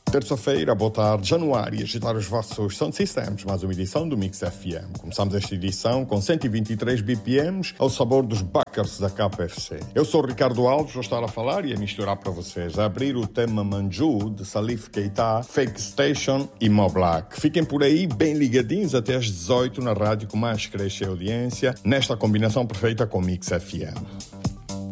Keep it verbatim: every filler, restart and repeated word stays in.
Terça-feira, boa tarde, januário, agitar os vossos sound systems, mais uma edição do Mix F M. Começamos esta edição com cento e vinte e três B P Ms ao sabor dos Buckers da K F C. Eu sou o Ricardo Alves, vou estar a falar e a misturar para vocês, a abrir o tema Manju de Salif Keita, Fake Station e Mo Black. Fiquem por aí bem ligadinhos até às dezoito na rádio que mais cresce a audiência, nesta combinação perfeita com Mix F M.